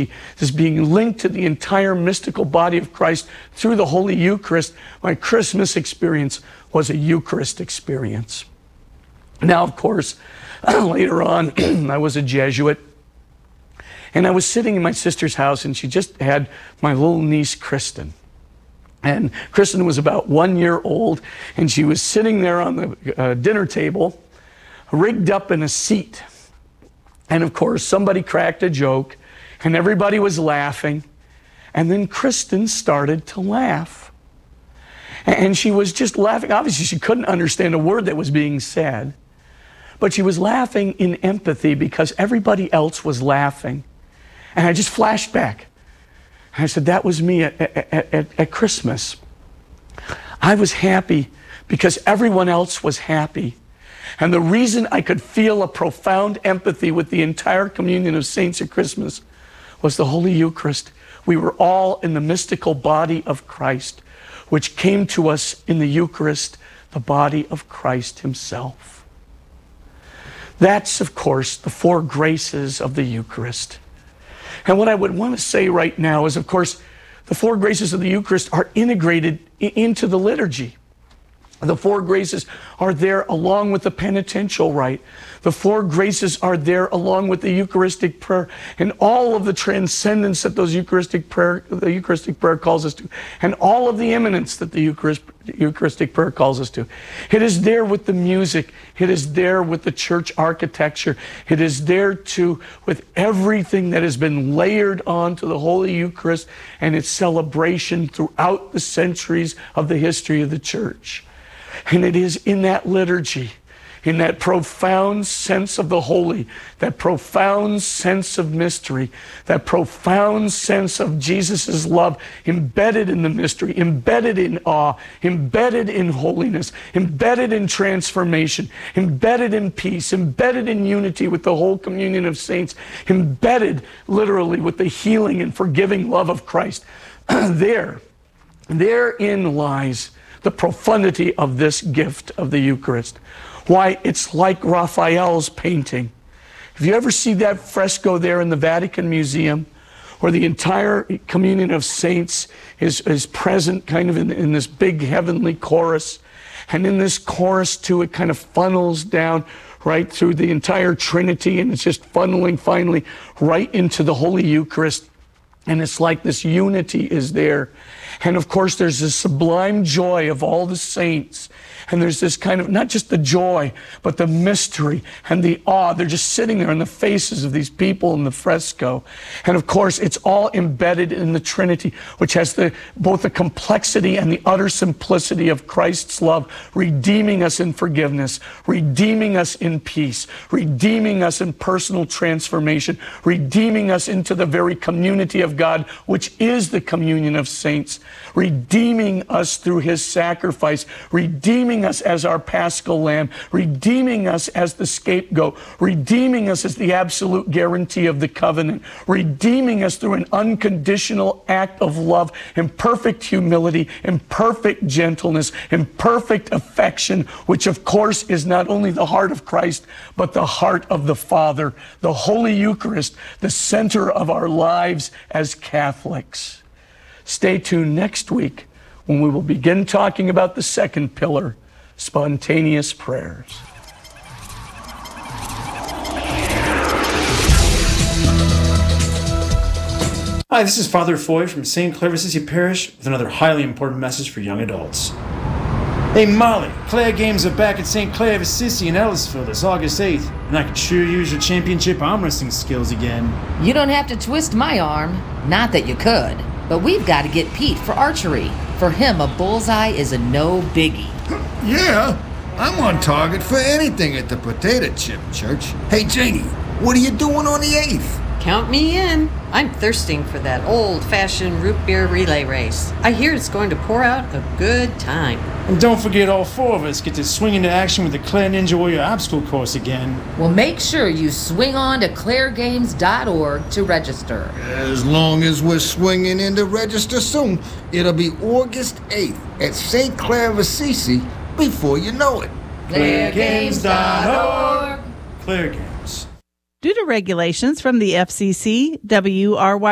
Trinity, this being linked to the entire mystical body of Christ through the Holy Eucharist, my Christmas experience was a Eucharist experience. Now, of course, later on, I was a Jesuit, and I was sitting in my sister's house, and she just had my little niece, Kristen. And Kristen was about 1 year old, and she was sitting there on the dinner table, rigged up in a seat. And of course, somebody cracked a joke, and everybody was laughing. And then Kristen started to laugh. And she was just laughing. Obviously, she couldn't understand a word that was being said. But she was laughing in empathy because everybody else was laughing. And I just flashed back. And I said, that was me at Christmas. I was happy because everyone else was happy. And the reason I could feel a profound empathy with the entire communion of saints at Christmas was the Holy Eucharist. We were all in the mystical body of Christ, which came to us in the Eucharist, the body of Christ himself. That's, of course, the four graces of the Eucharist. And what I would want to say right now is, of course, the four graces of the Eucharist are integrated into the liturgy. The four graces are there along with the penitential rite. The four graces are there along with the Eucharistic prayer and all of the transcendence that the Eucharistic prayer calls us to, and all of the immanence that the Eucharistic prayer calls us to. It is there with the music. It is there with the church architecture. It is there too with everything that has been layered onto the Holy Eucharist and its celebration throughout the centuries of the history of the church. And it is in that liturgy, in that profound sense of the holy, that profound sense of mystery, that profound sense of Jesus' love embedded in the mystery, embedded in awe, embedded in holiness, embedded in transformation, embedded in peace, embedded in unity with the whole communion of saints, embedded literally with the healing and forgiving love of Christ. Therein lies the profundity of this gift of the Eucharist. Why, it's like Raphael's painting. If you ever see that fresco there in the Vatican Museum, where the entire communion of saints is present kind of in this big heavenly chorus, and in this chorus too, it kind of funnels down right through the entire Trinity, and it's just funneling finally right into the Holy Eucharist. And it's like this unity is there. And of course, there's this sublime joy of all the saints. And there's this kind of, not just the joy, but the mystery and the awe. They're just sitting there in the faces of these people in the fresco. And of course, it's all embedded in the Trinity, which has both the complexity and the utter simplicity of Christ's love, redeeming us in forgiveness, redeeming us in peace, redeeming us in personal transformation, redeeming us into the very community of God, which is the communion of saints, redeeming us through his sacrifice, redeeming us as our Paschal Lamb, redeeming us as the scapegoat, redeeming us as the absolute guarantee of the covenant, redeeming us through an unconditional act of love and perfect humility and perfect gentleness and perfect affection, which of course is not only the heart of Christ, but the heart of the Father, the Holy Eucharist, the center of our lives as Catholics. Stay tuned next week when we will begin talking about the second pillar, spontaneous prayers. Hi, this is Father Foy from St. Clare of Assisi Parish with another highly important message for young adults. Hey Molly, Clare Games are back at St. Clare of Assisi in Ellisville this August 8th, and I could sure use your championship arm wrestling skills again. You don't have to twist my arm. Not that you could. But we've got to get Pete for archery. For him, a bullseye is a no biggie. Yeah, I'm on target for anything at the Potato Chip Church. Hey Janie, what are you doing on the 8th? Count me in. I'm thirsting for that old-fashioned root beer relay race. I hear it's going to pour out a good time. And don't forget all four of us get to swing into action with the Clare Ninja Warrior obstacle course again. Well, make sure you swing on to claregames.org to register. As long as we're swinging in to register soon, it'll be August 8th at St. Clare of Assisi before you know it. claregames.org. Clare Games. Due to regulations from the FCC, WRY